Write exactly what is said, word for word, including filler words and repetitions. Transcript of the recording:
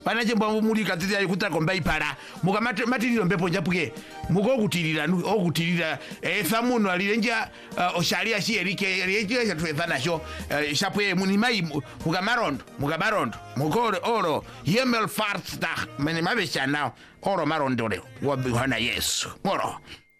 Panache mbamu muri katiti ayikuta komba ipara. Muka mati matiriro mbepo njapuke. Muko kutirira nu o kutirira eh thamuno alirenja uh, osharia shi erike erike ya tuethana sho uh, shapwe munimai muka marondo muka marondo muko oro yemel farts da mene mabesha now oro marondo le wabihana Yesu. Oro.